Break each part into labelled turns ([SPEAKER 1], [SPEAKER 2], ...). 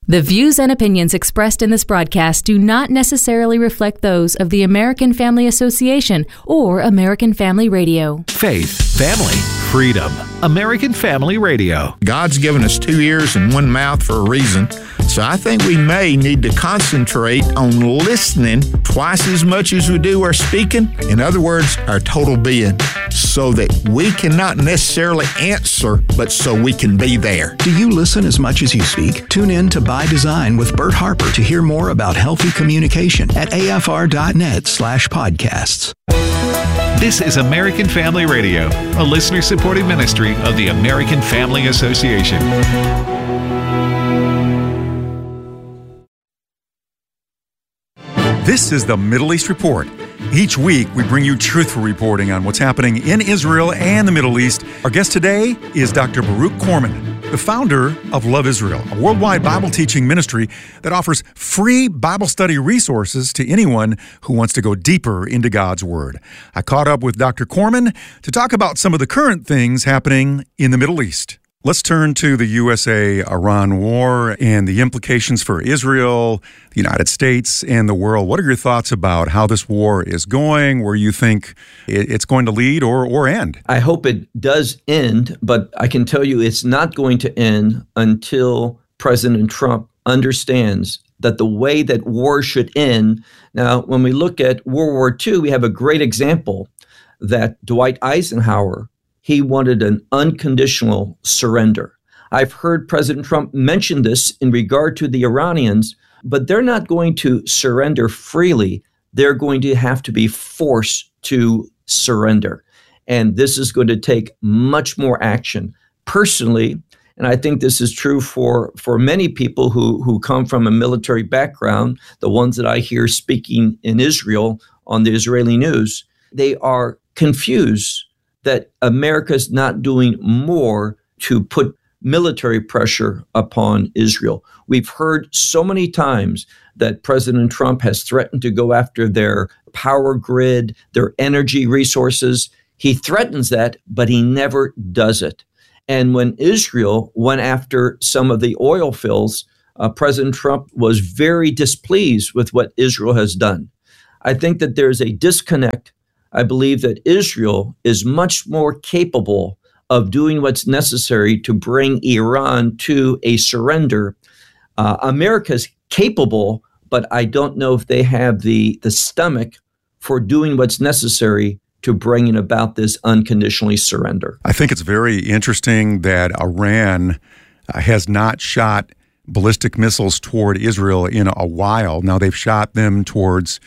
[SPEAKER 1] The views and opinions expressed in this broadcast do not necessarily reflect those of the American Family Association or American Family Radio.
[SPEAKER 2] Faith, family, freedom. American Family Radio.
[SPEAKER 3] God's given us 2 ears and 1 mouth for a reason. So I think we may need to concentrate on listening twice as much as we do our speaking. In other words, our total being, so that we can not necessarily answer, but so we can be there.
[SPEAKER 4] Do you listen as much as you speak? Tune in to By Design with Bert Harper to hear more about healthy communication at afr.net/podcasts.
[SPEAKER 2] This is American Family Radio, a listener-supported ministry of the American Family Association.
[SPEAKER 5] This is the Middle East Report. Each week, we bring you truthful reporting on what's happening in Israel and the Middle East. Our guest today is Dr. Baruch Korman, the founder of Love Israel, a worldwide Bible teaching ministry that offers free Bible study resources to anyone who wants to go deeper into God's Word. I caught up with Dr. Korman to talk about some of the current things happening in the Middle East. Let's turn to the USA-Iran war and the implications for Israel, the United States, and the world. What are your thoughts about how this war is going, where you think it's going to lead or end?
[SPEAKER 6] I hope it does end, but I can tell you it's not going to end until President Trump understands that the way that war should end. Now, when we look at World War II, we have a great example that Dwight Eisenhower, he wanted an unconditional surrender. I've heard President Trump mention this in regard to the Iranians, but they're not going to surrender freely. They're going to have to be forced to surrender. And this is going to take much more action. Personally, and I think this is true for many people who come from a military background, the ones that I hear speaking in Israel on the Israeli news, they are confused that America's not doing more to put military pressure upon Israel. We've heard so many times that President Trump has threatened to go after their power grid, their energy resources. He threatens that, but he never does it. And when Israel went after some of the oil fields, President Trump was very displeased with what Israel has done. I think that there's a disconnect. I believe that Israel is much more capable of doing what's necessary to bring Iran to a surrender. America's capable, but I don't know if they have the stomach for doing what's necessary to bringing about this unconditionally surrender.
[SPEAKER 5] I think it's very interesting that Iran has not shot ballistic missiles toward Israel in a while. Now they've shot them towards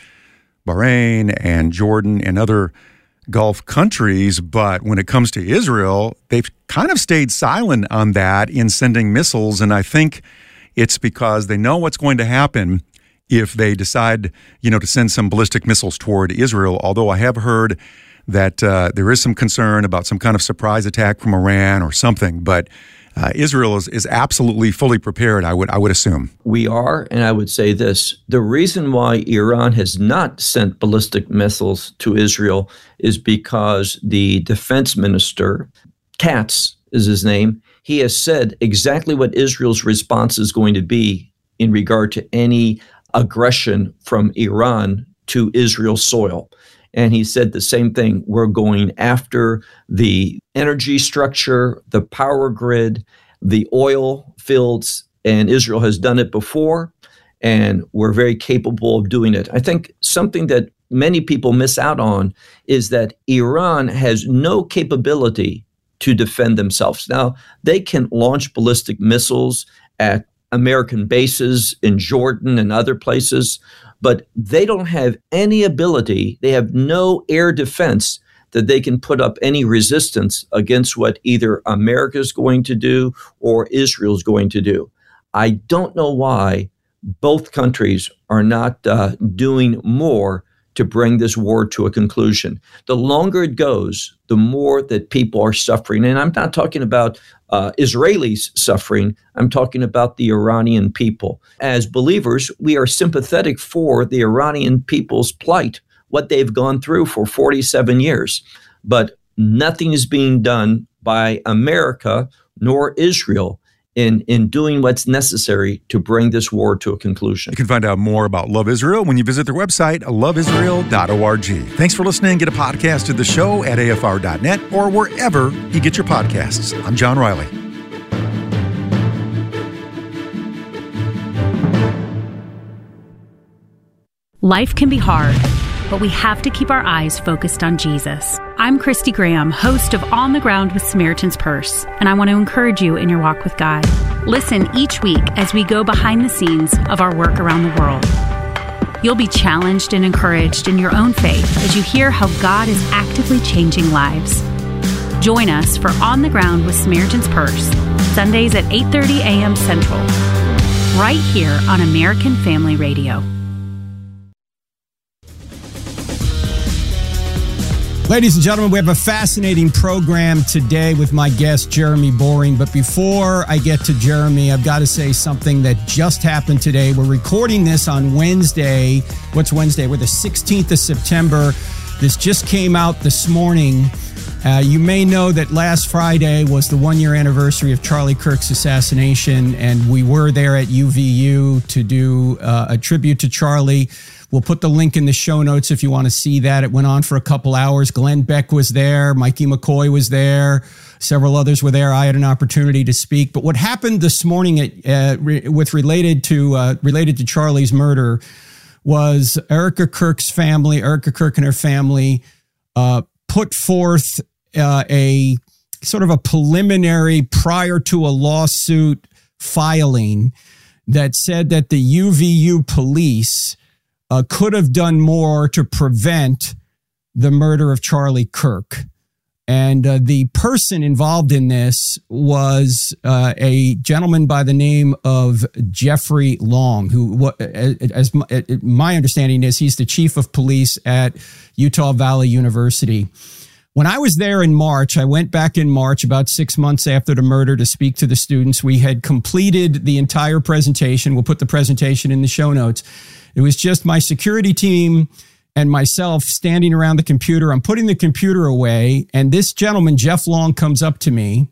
[SPEAKER 5] Bahrain and Jordan and other Gulf countries, but when it comes to Israel, they've kind of stayed silent on that in sending missiles, and I think it's because they know what's going to happen if they decide, to send some ballistic missiles toward Israel, although I have heard that there is some concern about some kind of surprise attack from Iran or something, but Israel is absolutely fully prepared, I would assume.
[SPEAKER 6] We are, and I would say this. The reason why Iran has not sent ballistic missiles to Israel is because the defense minister, Katz is his name, he has said exactly what Israel's response is going to be in regard to any aggression from Iran to Israel's soil. And he said the same thing. We're going after the energy structure, the power grid, the oil fields, and Israel has done it before, and we're very capable of doing it. I think something that many people miss out on is that Iran has no capability to defend themselves. Now, they can launch ballistic missiles at American bases in Jordan and other places, but they don't have any ability, they have no air defense that they can put up any resistance against what either America is going to do or Israel is going to do. I don't know why both countries are not doing more to bring this war to a conclusion. The longer it goes, the more that people are suffering. And I'm not talking about Israelis suffering. I'm talking about the Iranian people. As believers, we are sympathetic for the Iranian people's plight, what they've gone through for 47 years. But nothing is being done by America nor Israel in doing what's necessary to bring this war to a conclusion.
[SPEAKER 5] You can find out more about Love Israel when you visit their website, loveisrael.org. Thanks for listening. Get a podcast of the show at afr.net or wherever you get your podcasts. I'm John Riley.
[SPEAKER 7] Life can be hard, but we have to keep our eyes focused on Jesus. I'm Christy Graham, host of On the Ground with Samaritan's Purse, and I want to encourage you in your walk with God. Listen each week as we go behind the scenes of our work around the world. You'll be challenged and encouraged in your own faith as you hear how God is actively changing lives. Join us for On the Ground with Samaritan's Purse, Sundays at 8:30 a.m. Central, right here on American Family Radio.
[SPEAKER 8] Ladies and gentlemen, we have a fascinating program today with my guest, Jeremy Boring. But before I get to Jeremy, I've got to say something that just happened today. We're recording this on Wednesday. What's Wednesday? We're the 16th of September. This just came out this morning. You may know that last Friday was the one-year anniversary of Charlie Kirk's assassination, and we were there at UVU to do a tribute to Charlie. We'll put the link in the show notes if you want to see that. It went on for a couple hours. Glenn Beck was there. Mikey McCoy was there. Several others were there. I had an opportunity to speak. But what happened this morning related to Charlie's murder was Erica Kirk and her family put forth a sort of a preliminary prior to a lawsuit filing that said that the UVU police could have done more to prevent the murder of Charlie Kirk. And the person involved in this was a gentleman by the name of Jeffrey Long, who, as my understanding is, he's the chief of police at Utah Valley University. When I was there in March, I went back in March, about 6 months after the murder, to speak to the students. We had completed the entire presentation. We'll put the presentation in the show notes. It was just my security team and myself standing around the computer. I'm putting the computer away, and this gentleman, Jeff Long, comes up to me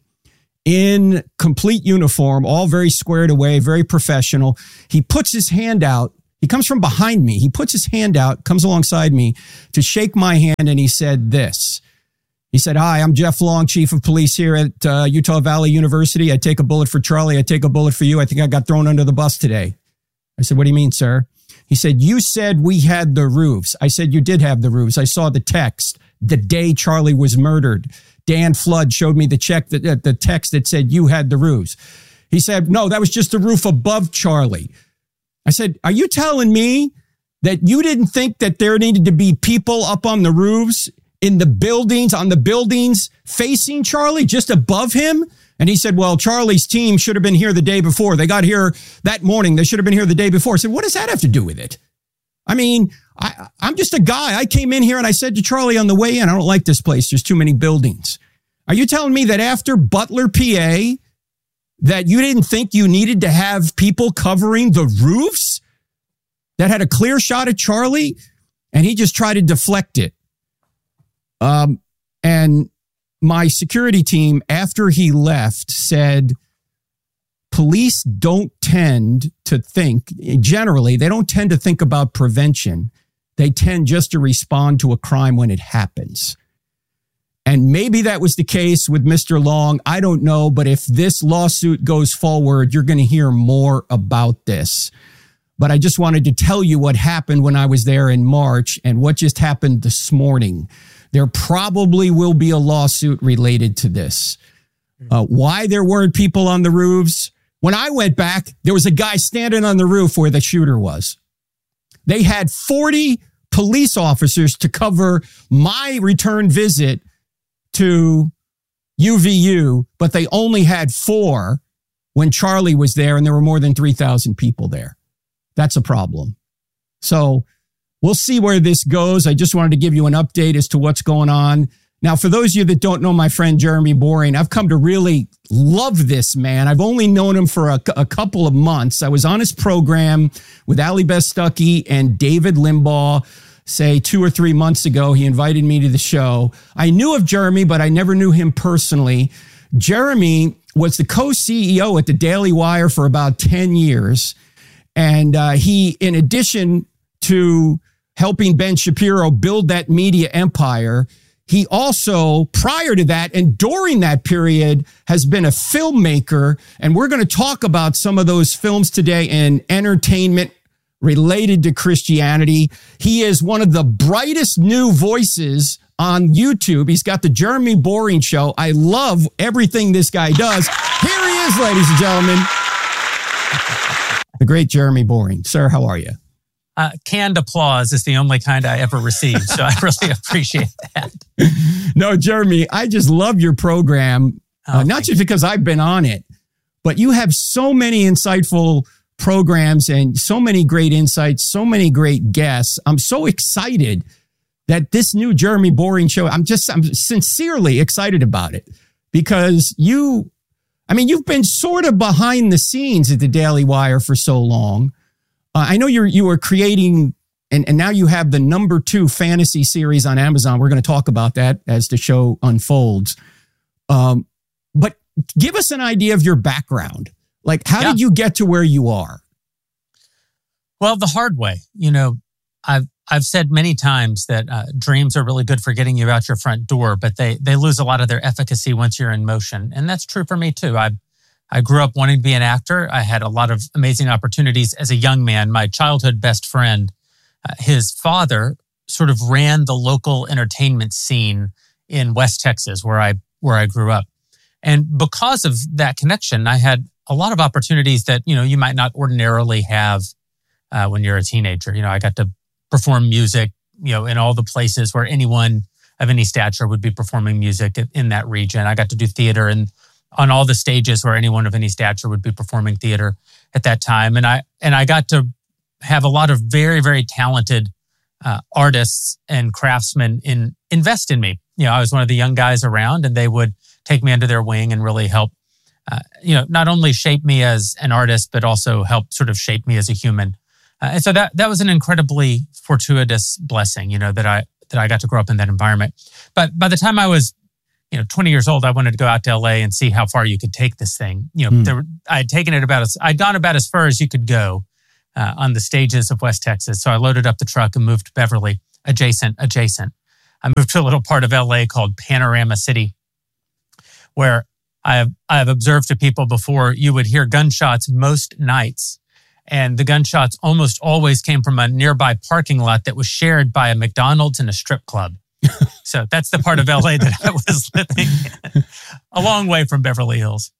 [SPEAKER 8] in complete uniform, all very squared away, very professional. He puts his hand out. He comes from behind me. He puts his hand out, comes alongside me to shake my hand, and he said this. He said, "Hi, I'm Jeff Long, chief of police here at Utah Valley University. I take a bullet for Charlie. I take a bullet for you. I think I got thrown under the bus today." I said, "What do you mean, sir?" He said, "You said we had the roofs." I said, "You did have the roofs. I saw the text the day Charlie was murdered. Dan Flood showed me the text that said you had the roofs." He said, "No, that was just the roof above Charlie." I said, "Are you telling me that you didn't think that there needed to be people up on the roofs in the buildings, on the buildings facing Charlie, just above him?" And he said, "Well, Charlie's team should have been here the day before. They got here that morning. They should have been here the day before." I said, "What does that have to do with it?" I mean, I'm just a guy. I came in here and I said to Charlie on the way in, "I don't like this place. There's too many buildings." Are you telling me that after Butler, PA, that you didn't think you needed to have people covering the roofs that had a clear shot at Charlie? And he just tried to deflect it. And my security team, after he left, said police don't tend to think, generally, they don't tend to think about prevention. They tend just to respond to a crime when it happens. And maybe that was the case with Mr. Long. I don't know. But if this lawsuit goes forward, you're going to hear more about this. But I just wanted to tell you what happened when I was there in March and what just happened this morning. There probably will be a lawsuit related to this. Why there weren't people on the roofs? When I went back, there was a guy standing on the roof where the shooter was. They had 40 police officers to cover my return visit to UVU, but they only had 4 when Charlie was there, and there were more than 3,000 people there. That's a problem. So we'll see where this goes. I just wanted to give you an update as to what's going on. Now, for those of you that don't know my friend Jeremy Boring, I've come to really love this man. I've only known him for a couple of months. I was on his program with Ali Bestucky and David Limbaugh, say 2 or 3 months ago. He invited me to the show. I knew of Jeremy, but I never knew him personally. Jeremy was the co-CEO at the Daily Wire for about 10 years. And he, in addition to helping Ben Shapiro build that media empire, he also, prior to that and during that period, has been a filmmaker. And we're going to talk about some of those films today in entertainment related to Christianity. He is one of the brightest new voices on YouTube. He's got the Jeremy Boring Show. I love everything this guy does. Here he is, ladies and gentlemen. The great Jeremy Boring. Sir, how are you?
[SPEAKER 9] Canned applause is the only kind I ever received, so I really appreciate that.
[SPEAKER 8] No, Jeremy, I just love your program, not just because I've been on it, but you have so many insightful programs and so many great insights, so many great guests. I'm so excited that this new Jeremy Boring Show, I'm sincerely excited about it because you've been sort of behind the scenes at the Daily Wire for so long. I know you were creating, and now you have the #2 fantasy series on Amazon. We're going to talk about that as the show unfolds. But give us an idea of your background. Like, how did you get to where you are?
[SPEAKER 9] Well, the hard way. I've said many times that dreams are really good for getting you out your front door, but they lose a lot of their efficacy once you're in motion. And that's true for me too. I grew up wanting to be an actor. I had a lot of amazing opportunities as a young man. My childhood best friend, his father sort of ran the local entertainment scene in West Texas, where I grew up. And because of that connection, I had a lot of opportunities that, you might not ordinarily have when you're a teenager. I got to perform music, in all the places where anyone of any stature would be performing music in that region. I got to do theater and on all the stages where anyone of any stature would be performing theater at that time. And I got to have a lot of very, very talented artists and craftsmen invest in me. I was one of the young guys around, and they would take me under their wing and really help, not only shape me as an artist, but also help sort of shape me as a human. And so that was an incredibly fortuitous blessing, that I got to grow up in that environment. But by the time I was 20 years old, I wanted to go out to LA and see how far you could take this thing. I'd gone about as far as you could go on the stages of West Texas. So I loaded up the truck and moved to Beverly, adjacent. I moved to a little part of LA called Panorama City, where I have observed to people before, you would hear gunshots most nights. And the gunshots almost always came from a nearby parking lot that was shared by a McDonald's and a strip club. So that's the part of LA that I was living in, a long way from Beverly Hills.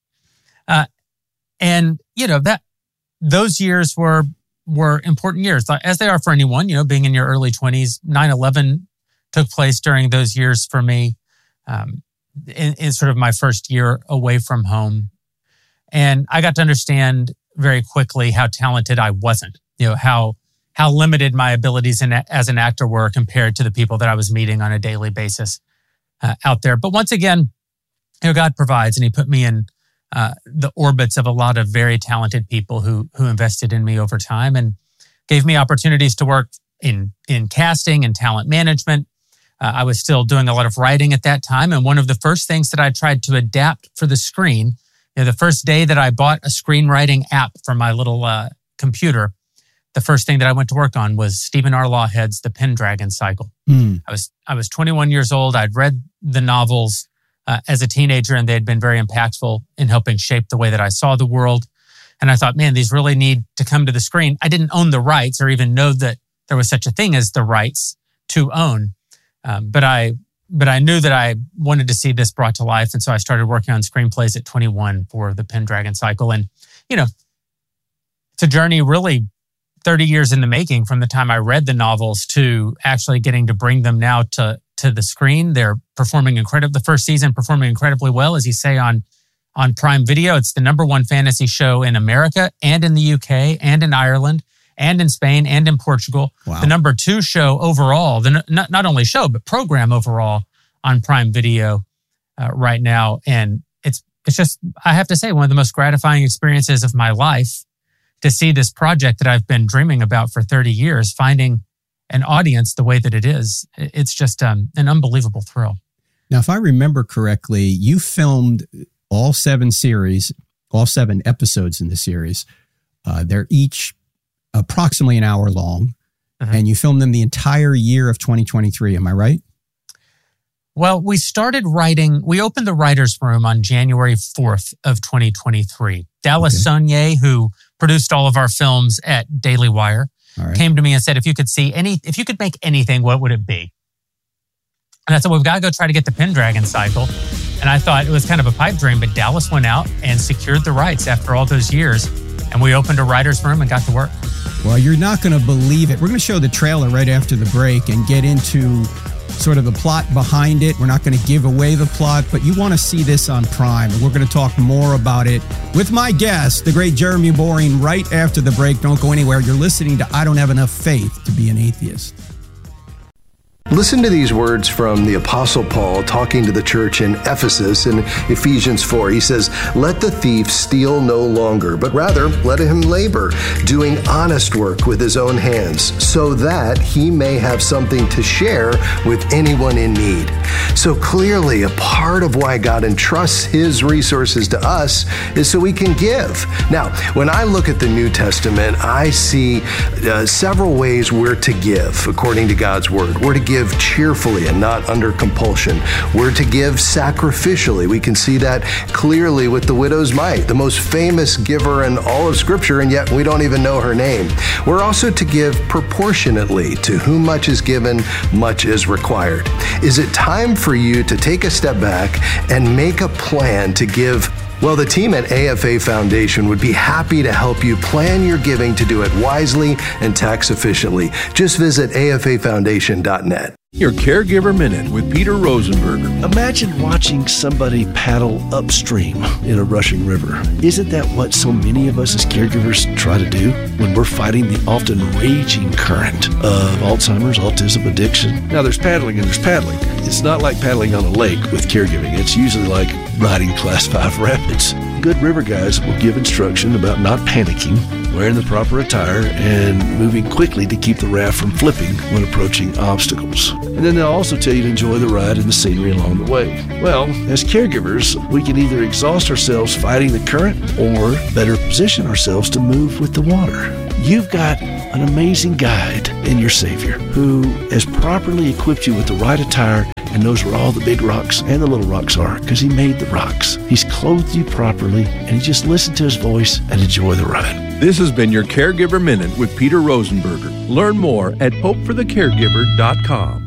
[SPEAKER 9] And those years were important years, as they are for anyone, being in your early 20s. 9/11 took place during those years for me, in sort of my first year away from home. And I got to understand very quickly how talented I wasn't, how limited my abilities as an actor were compared to the people that I was meeting on a daily basis out there. But once again, God provides, and He put me in the orbits of a lot of very talented people who invested in me over time and gave me opportunities to work in casting and talent management. I was still doing a lot of writing at that time. And one of the first things that I tried to adapt for the screen, the first day that I bought a screenwriting app for my little computer, the first thing that I went to work on was Stephen R. Lawhead's The Pendragon Cycle. I was 21 years old. I'd read the novels as a teenager, and they had been very impactful in helping shape the way that I saw the world. And I thought, man, these really need to come to the screen. I didn't own the rights or even know that there was such a thing as the rights to own. But I knew that I wanted to see this brought to life. And so I started working on screenplays at 21 for The Pendragon Cycle. And, it's a journey really 30 years in the making from the time I read the novels to actually getting to bring them now to the screen. They're performing the first season performing incredibly well, as you say, on Prime Video. It's the #1 fantasy show in America and in the UK and in Ireland and in Spain and in Portugal. Wow. The #2 show overall, not only show, but program overall on Prime Video right now. And it's just, I have to say, one of the most gratifying experiences of my life to see this project that I've been dreaming about for 30 years, finding an audience the way that it is. It's just an unbelievable thrill.
[SPEAKER 8] Now, if I remember correctly, you filmed all 7 episodes in the series. They're each approximately an hour long, and you filmed them the entire year of 2023. Am I right?
[SPEAKER 9] Well, we started writing, we opened the writer's room on January 4th of 2023. Dallas Sonnier, who produced all of our films at Daily Wire, came to me and said, if you could make anything, what would it be? And I said, well, we've got to go try to get the Pendragon cycle. And I thought it was kind of a pipe dream, but Dallas went out and secured the rights after all those years. And we opened a writer's room and got to work.
[SPEAKER 8] Well, you're not going to believe it. We're going to show the trailer right after the break and get into sort of the plot behind it. We're not going to give away the plot, but you want to see this on Prime. And we're going to talk more about it with my guest, the great Jeremy Boring, right after the break. Don't go anywhere. You're listening to I Don't Have Enough Faith to Be an Atheist.
[SPEAKER 10] Listen to these words from the Apostle Paul talking to the church in Ephesus in Ephesians 4. He says, "Let the thief steal no longer, but rather let him labor, doing honest work with his own hands, so that he may have something to share with anyone in need." So clearly, a part of why God entrusts his resources to us is so we can give. Now, when I look at the New Testament, I see several ways we're to give according to God's word. We're to give cheerfully and not under compulsion. We're to give sacrificially. We can see that clearly with the widow's mite, the most famous giver in all of Scripture, and yet we don't even know her name. We're also to give proportionately. To whom much is given, much is required. Is it time for you to take a step back and make a plan to give? Well, the team at AFA Foundation would be happy to help you plan your giving to do it wisely and tax efficiently. Just visit afafoundation.net.
[SPEAKER 11] Your Caregiver Minute with Peter Rosenberger. Imagine watching somebody paddle upstream in a rushing river. Isn't that what so many of us as caregivers try to do when we're fighting the often raging current of Alzheimer's, autism, addiction? Now, there's paddling and there's paddling. It's not like paddling on a lake with caregiving. It's usually like riding Class 5 rapids. Good river guys will give instruction about not panicking, wearing the proper attire, and moving quickly to keep the raft from flipping when approaching obstacles. And then they'll also tell you to enjoy the ride and the scenery along the way. Well, as caregivers, we can either exhaust ourselves fighting the current or better position ourselves to move with the water. You've got an amazing guide in your Savior who has properly equipped you with the right attire and knows where all the big rocks and the little rocks are because he made the rocks. He's clothed you properly, and you just listen to his voice and enjoy the ride.
[SPEAKER 12] This has been your Caregiver Minute with Peter Rosenberger. Learn more at hopeforthecaregiver.com.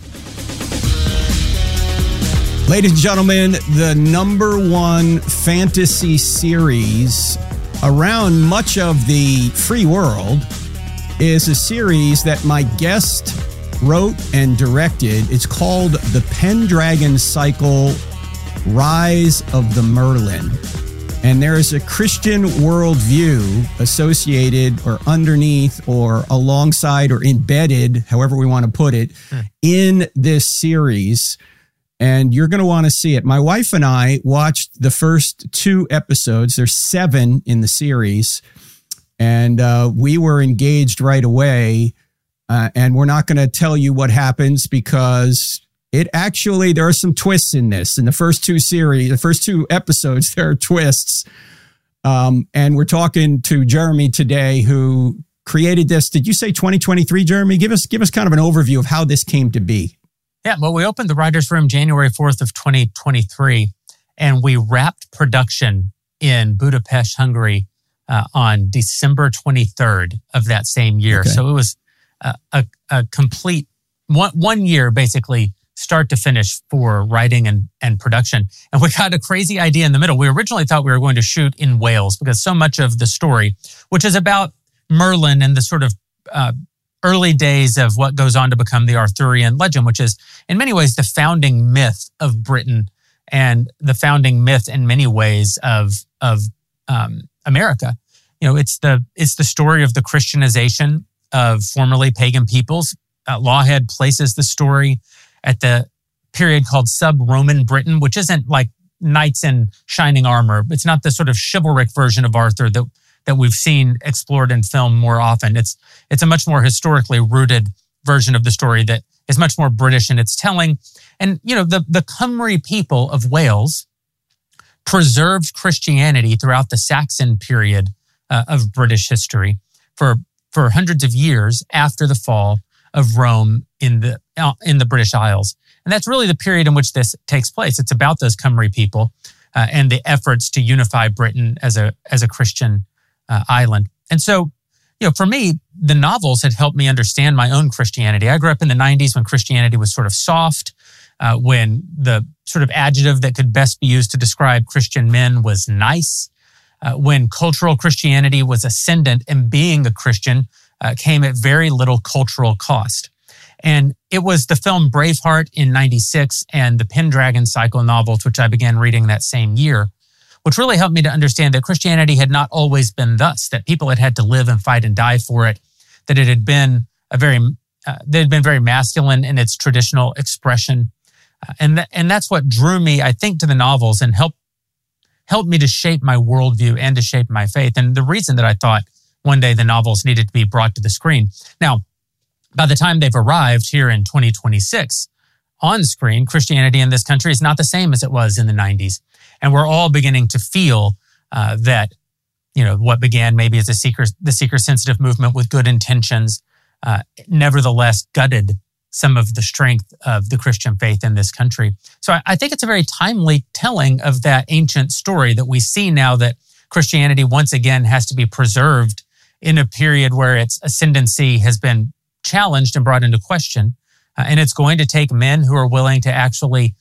[SPEAKER 8] Ladies and gentlemen, the #1 fantasy series around much of the free world is a series that my guest wrote and directed. It's called The Pendragon Cycle, Rise of the Merlin. And there is a Christian worldview associated or underneath or alongside or embedded, however we want to put it, in this series. And you're going to want to see it. My wife and I watched the first 2 episodes. There's 7 in the series. And we were engaged right away. And we're not going to tell you what happens because there are some twists in this. In the first 2 episodes, there are twists. And we're talking to Jeremy today, who created this. Did you say 2023, Jeremy? Give us kind of an overview of how this came to be.
[SPEAKER 9] Yeah, well, we opened the writer's room January 4th of 2023, and we wrapped production in Budapest, Hungary on December 23rd of that same year. Okay. So it was a complete one year, basically, start to finish for writing and production. And we got a crazy idea in the middle. We originally thought we were going to shoot in Wales because so much of the story, which is about Merlin and the sort of early days of what goes on to become the Arthurian legend, which is in many ways the founding myth of Britain and the founding myth in many ways of America. You know, it's the story of the Christianization of formerly pagan peoples. Lawhead places the story at the period called sub-Roman Britain, which isn't like knights in shining armor. It's not the sort of chivalric version of Arthur that we've seen explored in film more often. It's a much more historically rooted version of the story that is much more British in its telling. And, you know, the Cymry people of Wales, preserved Christianity throughout the Saxon period of British history for hundreds of years after the fall of Rome in the British Isles. And that's really the period in which this takes place. It's about those Cymry people and the efforts to unify Britain as a Christian island. And so, for me, the novels had helped me understand my own Christianity. I grew up in the 90s when Christianity was sort of soft, when the sort of adjective that could best be used to describe Christian men was nice, when cultural Christianity was ascendant, and being a Christian came at very little cultural cost. And it was the film Braveheart in 96 and the Pendragon Cycle novels, which I began reading that same year, which really helped me to understand that Christianity had not always been thus, that people had to live and fight and die for it, that it had been very masculine in its traditional expression. And that's what drew me, I think, to the novels and helped me to shape my worldview and to shape my faith. And the reason that I thought one day the novels needed to be brought to the screen. Now, by the time they've arrived here in 2026, on screen, Christianity in this country is not the same as it was in the 90s. And we're all beginning to feel that, what began maybe as the seeker-sensitive movement with good intentions, nevertheless gutted some of the strength of the Christian faith in this country. So I think it's a very timely telling of that ancient story that we see now that Christianity once again has to be preserved in a period where its ascendancy has been challenged and brought into question. And it's going to take men who are willing to actually,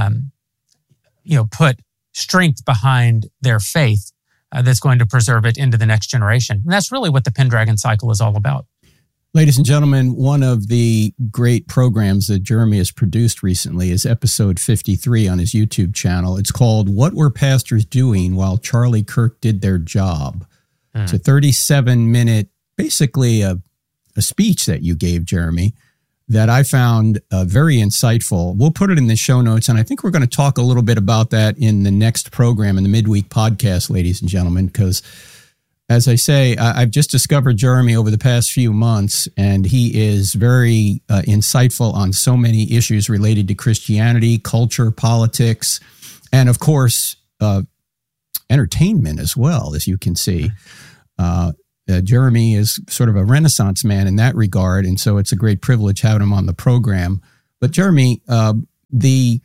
[SPEAKER 9] put strength behind their faith that's going to preserve it into the next generation. And that's really what the Pendragon Cycle is all about.
[SPEAKER 8] Ladies and gentlemen, one of the great programs that Jeremy has produced recently is episode 53 on his YouTube channel. It's called What Were Pastors Doing While Charlie Kirk Did Their Job? It's a 37-minute, basically a speech that you gave, Jeremy, that I found very insightful. We'll put it in the show notes, and I think we're going to talk a little bit about that in the next program, in the midweek podcast, ladies and gentlemen, because as I say, I've just discovered Jeremy over the past few months, and he is very insightful on so many issues related to Christianity, culture, politics, and of course, entertainment as well, as you can see. Jeremy is sort of a Renaissance man in that regard, and so it's a great privilege having him on the program. But Jeremy, the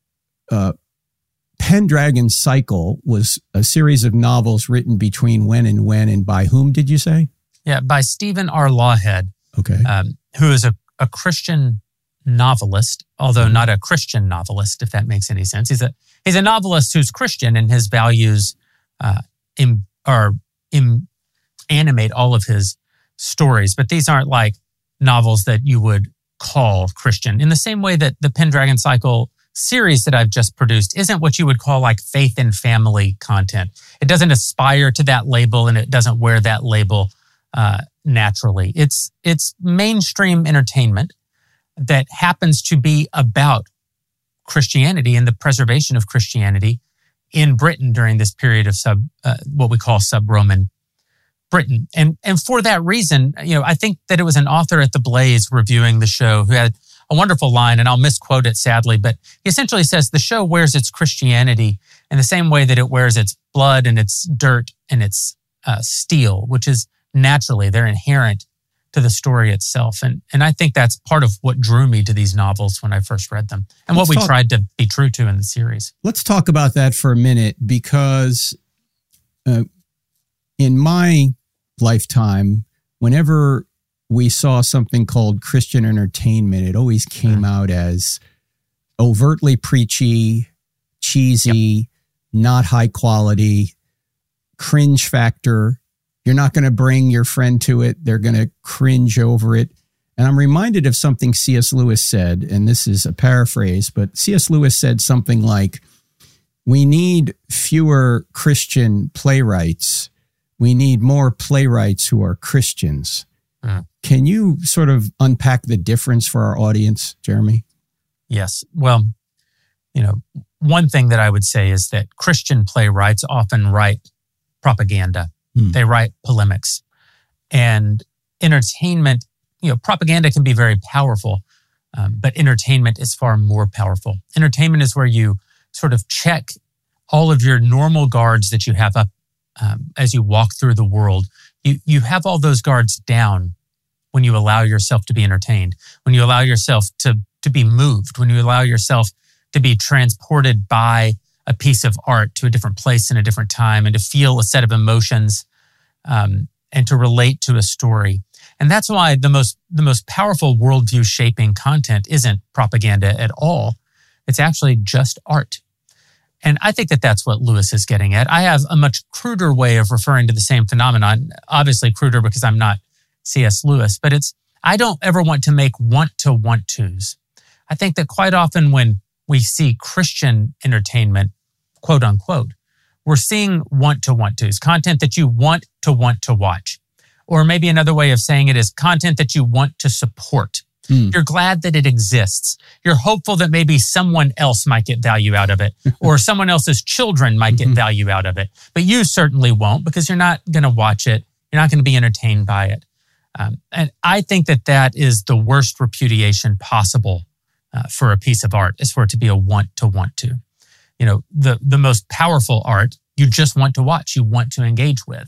[SPEAKER 8] Pendragon Cycle was a series of novels written between when and by whom, did you say?
[SPEAKER 9] Yeah, by Stephen R. Lawhead,
[SPEAKER 8] okay,
[SPEAKER 9] who is a Christian novelist, although not a Christian novelist, if that makes any sense. He's a novelist who's Christian, and his values animate all of his stories. But these aren't like novels that you would call Christian. In the same way that the Pendragon Cycle series that I've just produced isn't what you would call like faith and family content. It doesn't aspire to that label, and it doesn't wear that label naturally. It's mainstream entertainment that happens to be about Christianity and the preservation of Christianity in Britain during this period of what we call sub-Roman Britain. And for that reason, I think that it was an author at The Blaze reviewing the show who had a wonderful line, and I'll misquote it sadly, but he essentially says the show wears its Christianity in the same way that it wears its blood and its dirt and its steel, which is naturally, they're inherent to the story itself. And I think that's part of what drew me to these novels when I first read them, and what we tried to be true to in the series.
[SPEAKER 8] Let's talk about that for a minute, because in my lifetime, whenever we saw something called Christian entertainment, it always came out as overtly preachy, cheesy, not high quality, cringe factor. You're not going to bring your friend to it. They're going to cringe over it. And I'm reminded of something C.S. Lewis said, and this is a paraphrase, but C.S. Lewis said something like, we need fewer Christian playwrights. We need more playwrights who are Christians. Can you sort of unpack the difference for our audience, Jeremy?
[SPEAKER 9] Yes. Well, one thing that I would say is that Christian playwrights often write propaganda. They write polemics. And entertainment, propaganda can be very powerful, but entertainment is far more powerful. Entertainment is where you sort of check all of your normal guards that you have up as you walk through the world, you have all those guards down when you allow yourself to be entertained, when you allow yourself to be moved, when you allow yourself to be transported by a piece of art to a different place in a different time, and to feel a set of emotions and to relate to a story. And that's why the most powerful worldview shaping content isn't propaganda at all. It's actually just art. And I think that that's what Lewis is getting at. I have a much cruder way of referring to the same phenomenon, obviously cruder because I'm not C.S. Lewis, but I don't ever want to make want-tos. I think that quite often when we see Christian entertainment, quote unquote, we're seeing want-tos, content that you want to watch. Or maybe another way of saying it is content that you want to support. You're glad that it exists. You're hopeful that maybe someone else might get value out of it, or someone else's children might get value out of it. But you certainly won't, because you're not going to watch it. You're not going to be entertained by it. And I think that that is the worst repudiation possible for a piece of art, is for it to be a want to. You know, the most powerful art you just want to watch, you want to engage with.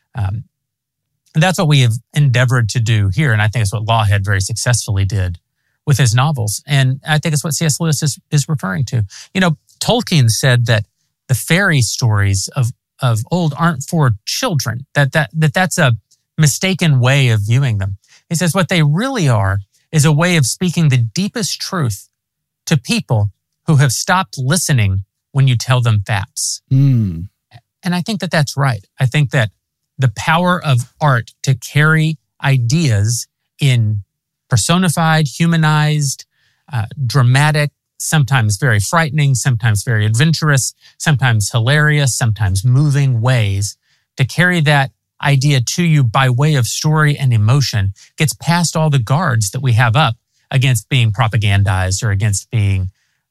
[SPEAKER 9] And that's what we have endeavored to do here. And I think it's what Lawhead very successfully did with his novels. And I think it's what C.S. Lewis is referring to. You know, Tolkien said that the fairy stories of old aren't for children, that's a mistaken way of viewing them. He says what they really are is a way of speaking the deepest truth to people who have stopped listening when you tell them facts. And I think that that's right. I think that the power of art to carry ideas in personified, humanized, dramatic, sometimes very frightening, sometimes very adventurous, sometimes hilarious, sometimes moving ways, to carry that idea to you by way of story and emotion gets past all the guards that we have up against being propagandized or against being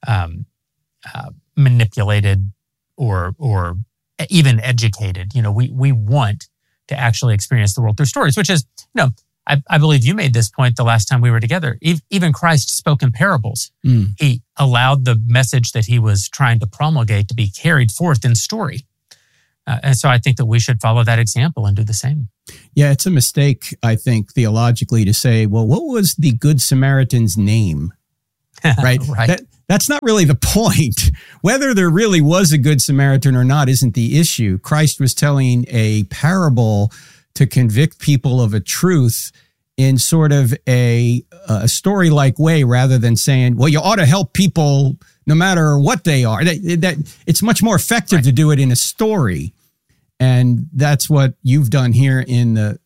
[SPEAKER 9] manipulated or even educated. You know, we want to actually experience the world through stories, which is, you know, I believe you made this point the last time we were together. Even Christ spoke in parables. He allowed the message that he was trying to promulgate to be carried forth in story. And so I think that we should follow that example and do the same.
[SPEAKER 8] Yeah, it's a mistake, I think, theologically to say, well, what was the Good Samaritan's name? Right?
[SPEAKER 9] Right.
[SPEAKER 8] That's not really the point. Whether there really was a Good Samaritan or not isn't the issue. Christ was telling a parable to convict people of a truth in sort of a story-like way, rather than saying, well, you ought to help people no matter what they are. That it's much more effective to do it in a story. And that's what you've done here in the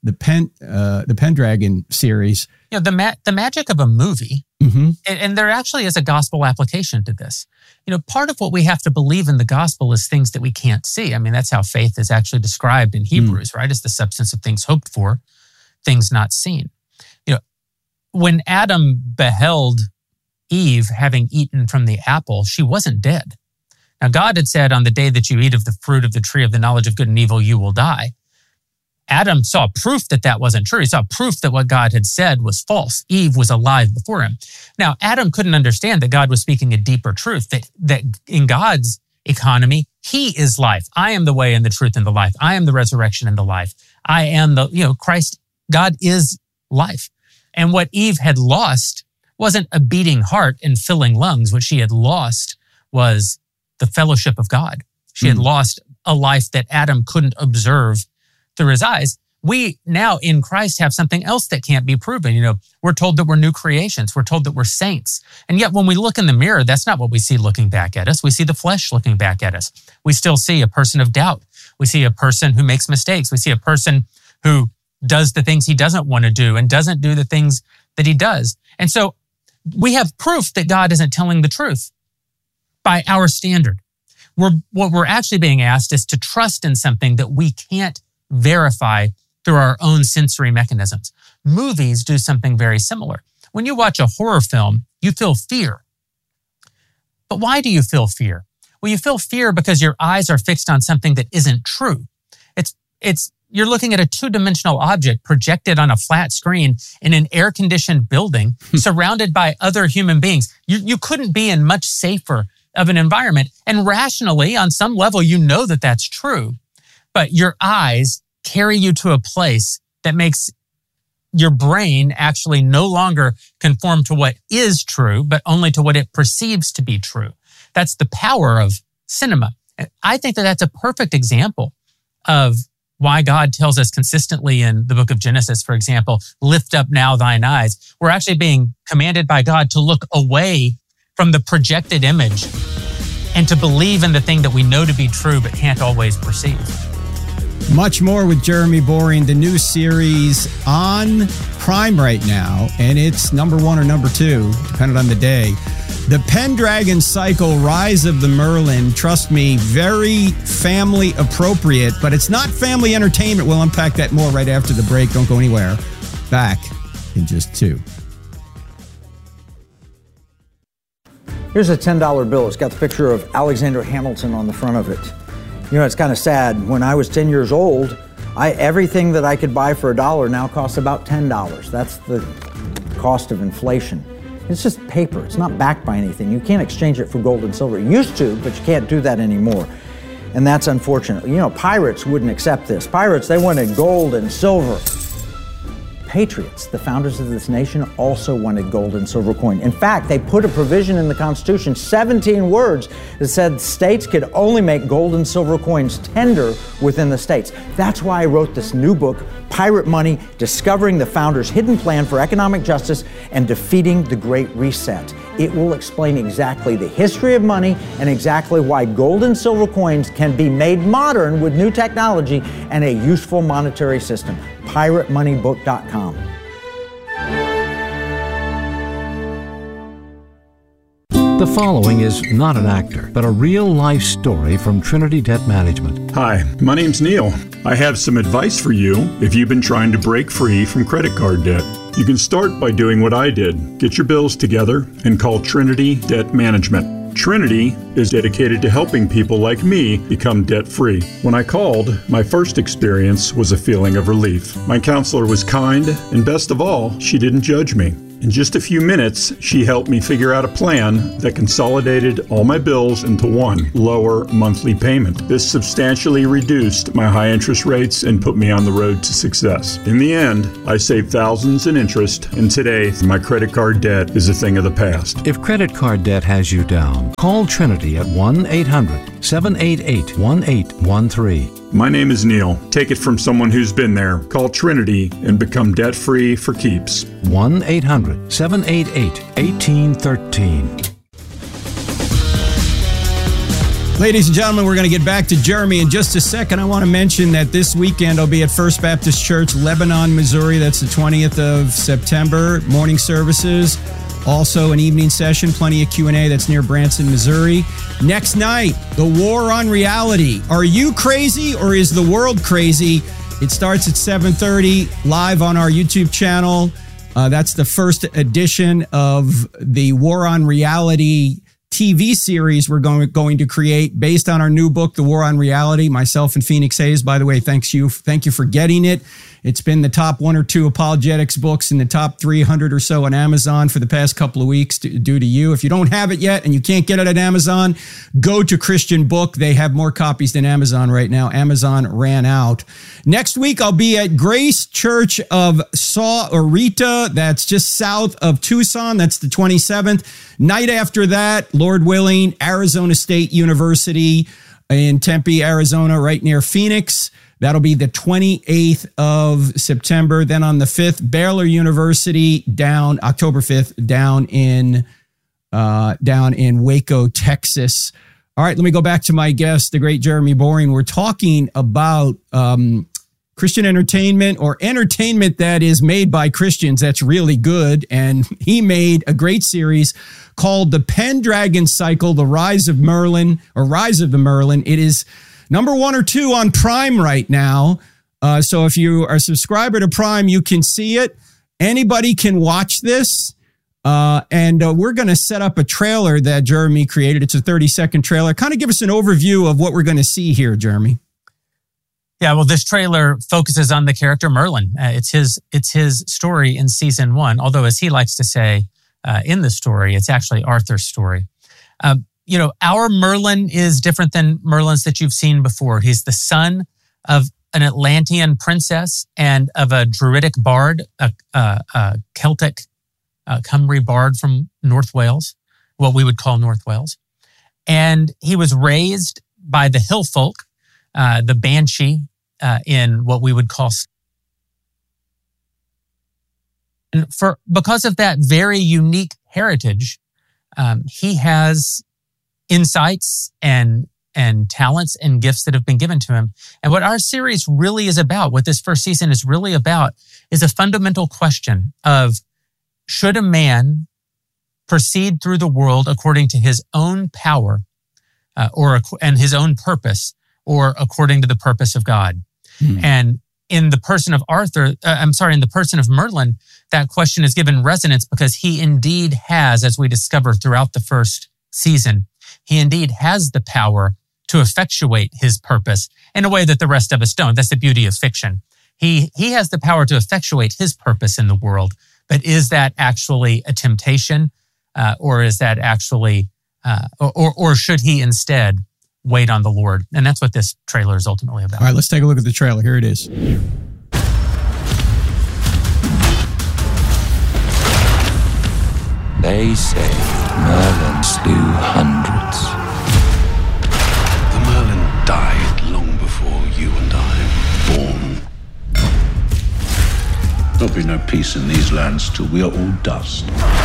[SPEAKER 8] Pendragon series.
[SPEAKER 9] You know, the magic of a movie, and there actually is a gospel application to this. You know, part of what we have to believe in the gospel is things that we can't see. I mean, that's how faith is actually described in Hebrews, right? It's the substance of things hoped for, things not seen. You know, when Adam beheld Eve having eaten from the apple, she wasn't dead. Now, God had said, on the day that you eat of the fruit of the tree of the knowledge of good and evil, you will die. Adam saw proof that that wasn't true. He saw proof that what God had said was false. Eve was alive before him. Now, Adam couldn't understand that God was speaking a deeper truth, that in God's economy, he is life. I am the way and the truth and the life. I am the resurrection and the life. I am Christ. God is life. And what Eve had lost wasn't a beating heart and filling lungs. What she had lost was the fellowship of God. She had lost a life that Adam couldn't observe through his eyes. We now in Christ have something else that can't be proven. You know, we're told that we're new creations. We're told that we're saints. And yet when we look in the mirror, that's not what we see looking back at us. We see the flesh looking back at us. We still see a person of doubt. We see a person who makes mistakes. We see a person who does the things he doesn't want to do and doesn't do the things that he does. And so we have proof that God isn't telling the truth by our standard. What we're actually being asked is to trust in something that we can't verify through our own sensory mechanisms. Movies do something very similar. When you watch a horror film, you feel fear. But why do you feel fear? Well, you feel fear because your eyes are fixed on something that isn't true. You're looking at a two-dimensional object projected on a flat screen in an air-conditioned building surrounded by other human beings. You couldn't be in much safer of an environment. And rationally, on some level, you know that that's true, but your eyes carry you to a place that makes your brain actually no longer conform to what is true, but only to what it perceives to be true. That's the power of cinema. And I think that that's a perfect example of why God tells us consistently in the book of Genesis, for example, lift up now thine eyes. We're actually being commanded by God to look away from the projected image and to believe in the thing that we know to be true but can't always perceive.
[SPEAKER 8] Much more with Jeremy Boring, the new series on Prime right now, and it's number 1 or number 2, depending on the day. The Pendragon Cycle, Rise of the Merlin. Trust me, very family appropriate, but it's not family entertainment. We'll unpack that more right after the break. Don't go anywhere. Back in just 2.
[SPEAKER 13] Here's a $10 bill. It's got the picture of Alexander Hamilton on the front of it. You know, it's kind of sad. When I was 10 years old, everything that I could buy for $1 now costs about $10. That's the cost of inflation. It's just paper. It's not backed by anything. You can't exchange it for gold and silver. You used to, but you can't do that anymore. And that's unfortunate. You know, pirates wouldn't accept this. Pirates, they wanted gold and silver. Patriots, the founders of this nation, also wanted gold and silver coin. In fact, they put a provision in the Constitution, 17 words, that said states could only make gold and silver coins tender within the states. That's why I wrote this new book, Pirate Money, Discovering the Founders' Hidden Plan for Economic Justice and Defeating the Great Reset. It will explain exactly the history of money and exactly why gold and silver coins can be made modern with new technology and a useful monetary system. PirateMoneyBook.com.
[SPEAKER 14] The following is not an actor, but a real-life story from Trinity Debt Management.
[SPEAKER 15] Hi, my name's Neil. I have some advice for you if you've been trying to break free from credit card debt. You can start by doing what I did. Get your bills together and call Trinity Debt Management. Trinity is dedicated to helping people like me become debt-free. When I called, my first experience was a feeling of relief. My counselor was kind, and best of all, she didn't judge me. In just a few minutes, she helped me figure out a plan that consolidated all my bills into one lower monthly payment. This substantially reduced my high interest rates and put me on the road to success. In the end, I saved thousands in interest, and today, my credit card debt is a thing of the past.
[SPEAKER 14] If credit card debt has you down, call Trinity at 1-800-788-1813.
[SPEAKER 15] My name is Neil. Take it from someone who's been there. Call Trinity and become debt-free for keeps.
[SPEAKER 14] 1-800-788-1813.
[SPEAKER 8] Ladies and gentlemen, we're going to get back to Jeremy in just a second. I want to mention that this weekend I'll be at First Baptist Church, Lebanon, Missouri. That's the 20th of September. Morning services. Also an evening session, plenty of Q&A. That's near Branson, Missouri. Next night, the War on Reality. Are you crazy or is the world crazy? It starts at 7:30 live on our YouTube channel. That's the first edition of the War on Reality TV series we're going to create based on our new book, The War on Reality. Myself and Phoenix Hayes, by the way, thank you for getting it. It's been the top 1 or 2 apologetics books in the top 300 or so on Amazon for the past couple of weeks due to you. If you don't have it yet and you can't get it at Amazon, go to Christian Book. They have more copies than Amazon right now. Amazon ran out. Next week, I'll be at Grace Church of Sahuarita. That's just south of Tucson. That's the 27th. Night after that, Lord willing, Arizona State University in Tempe, Arizona, right near Phoenix. That'll be the 28th of September. Then on the 5th, Baylor University October 5th, down in Waco, Texas. All right, let me go back to my guest, the great Jeremy Boring. We're talking about Christian entertainment or entertainment that is made by Christians that's really good. And he made a great series called The Pendragon Cycle, The Rise of Merlin, or Rise of the Merlin. It is number 1 or 2 on Prime right now. So if you are a subscriber to Prime, you can see it. Anybody can watch this. And we're going to set up a trailer that Jeremy created. It's a 30-second trailer. Kind of give us an overview of what we're going to see here, Jeremy.
[SPEAKER 9] Yeah, well, this trailer focuses on the character Merlin. It's his story in season 1, although as he likes to say in the story, it's actually Arthur's story. our Merlin is different than Merlins that you've seen before. He's the son of an Atlantean princess and of a Druidic bard, a Celtic Cymru bard from North Wales, what we would call North Wales. And he was raised by the hill folk, the Banshee, in what we would call. And because of that very unique heritage, he has insights and talents and gifts that have been given to him. And what our series really is about, what this first season is really about, is a fundamental question of, should a man proceed through the world according to his own power and his own purpose, or according to the purpose of God? And in the person of in the person of Merlin, that question is given resonance because he indeed has, as we discover throughout the first season, he indeed has the power to effectuate his purpose in a way that the rest of us don't. That's the beauty of fiction. He has the power to effectuate his purpose in the world, but is that actually a temptation, or is that actually, or should he instead wait on the Lord? And that's what this trailer is ultimately about.
[SPEAKER 8] All right, let's take a look at the trailer. Here it is.
[SPEAKER 16] They say Merlin slew hundreds.
[SPEAKER 17] The Merlin died long before you and I were born. There'll be no peace in these lands till we are all dust.